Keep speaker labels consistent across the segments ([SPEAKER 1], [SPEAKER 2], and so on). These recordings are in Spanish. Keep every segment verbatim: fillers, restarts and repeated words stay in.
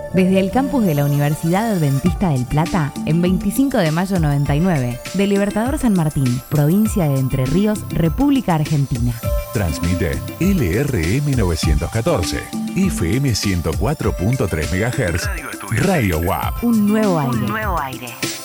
[SPEAKER 1] Desde el campus de la Universidad Adventista del Plata, en veinticinco de mayo noventa y nueve, de Libertador San Martín, provincia de Entre Ríos, República Argentina.
[SPEAKER 2] Transmite L R M novecientos catorce, F M ciento cuatro punto tres megahertz, Radio U A P.
[SPEAKER 1] Un nuevo aire.
[SPEAKER 3] Un nuevo aire.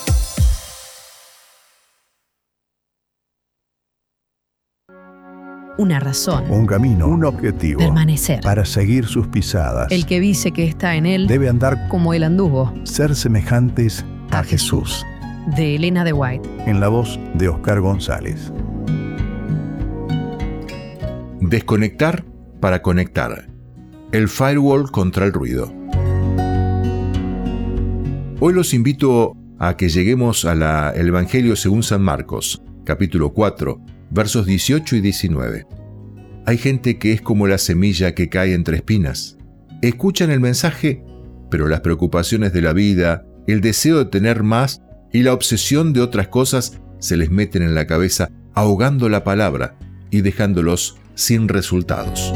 [SPEAKER 4] Una razón.
[SPEAKER 5] Un camino, un objetivo.
[SPEAKER 4] Permanecer.
[SPEAKER 5] Para seguir sus pisadas.
[SPEAKER 4] El que dice que está en él
[SPEAKER 5] debe andar
[SPEAKER 4] como él anduvo.
[SPEAKER 5] Ser semejantes a, a Jesús.
[SPEAKER 4] Jesús. De Elena de White.
[SPEAKER 5] En la voz de Oscar González.
[SPEAKER 6] Desconectar para conectar. El firewall contra el ruido. Hoy los invito a que lleguemos al Evangelio según San Marcos, capítulo cuatro, versos dieciocho y diecinueve. Hay gente que es como la semilla que cae entre espinas. Escuchan el mensaje, pero las preocupaciones de la vida, el deseo de tener más y la obsesión de otras cosas se les meten en la cabeza, ahogando la palabra y dejándolos sin resultados.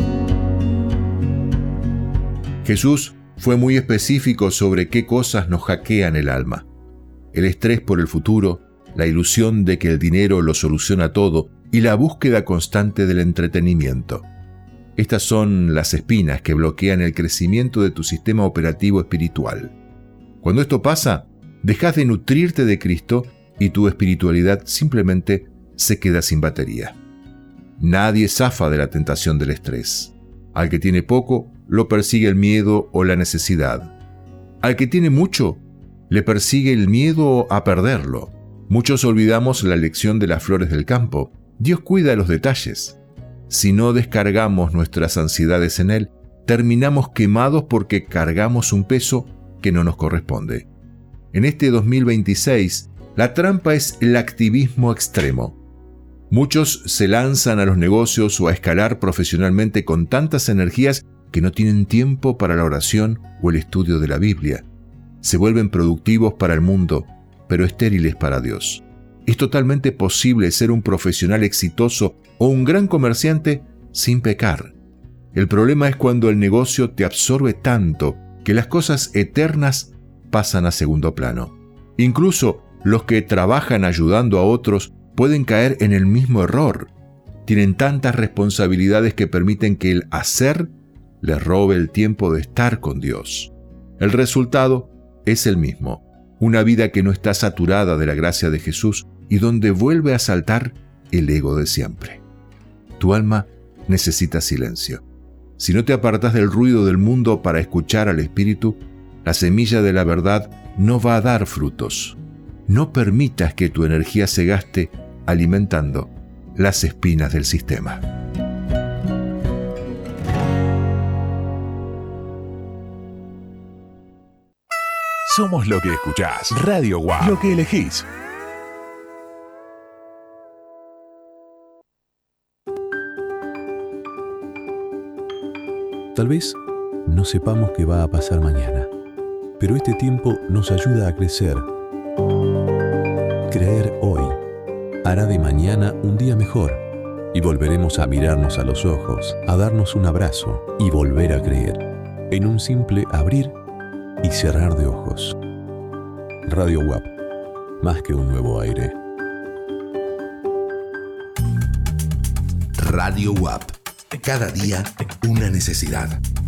[SPEAKER 6] Jesús fue muy específico sobre qué cosas nos hackean el alma. El estrés por el futuro, la ilusión de que el dinero lo soluciona todo y la búsqueda constante del entretenimiento. Estas son las espinas que bloquean el crecimiento de tu sistema operativo espiritual. Cuando esto pasa, dejas de nutrirte de Cristo y tu espiritualidad simplemente se queda sin batería. Nadie zafa de la tentación del estrés. Al que tiene poco, lo persigue el miedo o la necesidad. Al que tiene mucho, le persigue el miedo a perderlo. Muchos olvidamos la lección de las flores del campo. Dios cuida los detalles. Si no descargamos nuestras ansiedades en Él, terminamos quemados porque cargamos un peso que no nos corresponde. En este dos mil veintiséis, la trampa es el activismo extremo. Muchos se lanzan a los negocios o a escalar profesionalmente con tantas energías que no tienen tiempo para la oración o el estudio de la Biblia. Se vuelven productivos para el mundo, pero estériles para Dios. Es totalmente posible ser un profesional exitoso o un gran comerciante sin pecar. El problema es cuando el negocio te absorbe tanto que las cosas eternas pasan a segundo plano. Incluso los que trabajan ayudando a otros pueden caer en el mismo error. Tienen tantas responsabilidades que permiten que el hacer les robe el tiempo de estar con Dios. El resultado es el mismo, una vida que no está saturada de la gracia de Jesús y donde vuelve a saltar el ego de siempre. Tu alma necesita silencio. Si no te apartas del ruido del mundo para escuchar al Espíritu, la semilla de la verdad no va a dar frutos. No permitas que tu energía se gaste alimentando las espinas del sistema.
[SPEAKER 2] Somos lo que escuchás. Radio U A P. Lo que elegís.
[SPEAKER 7] Tal vez no sepamos qué va a pasar mañana, pero este tiempo nos ayuda a crecer. Creer hoy hará de mañana un día mejor y volveremos a mirarnos a los ojos, a darnos un abrazo y volver a creer en un simple abrir y cerrar de ojos. Radio U A P, más que un nuevo aire.
[SPEAKER 8] Radio U A P, cada día una necesidad.